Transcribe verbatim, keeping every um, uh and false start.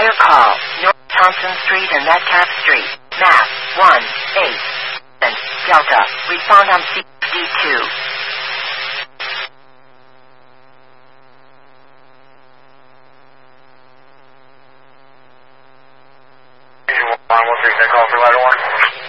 Prior call, North Thompson Street and Metcalf Street, map one eight and Delta. Respond on C D two. one one three, call for ladder one.